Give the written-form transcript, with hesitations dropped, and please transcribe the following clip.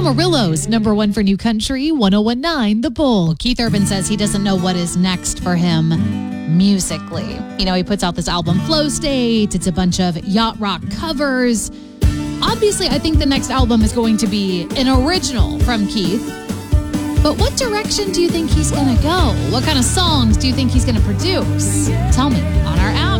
Amarillo's number one for new country, 1019 The Bull. Keith Urban says he doesn't know what is next for him musically. He puts out this album, Flow State. It's a bunch of yacht rock covers. Obviously, I think the next album is going to be an original from Keith. But what direction do you think he's going to go? What kind of songs do you think he's going to produce? Tell me on our app.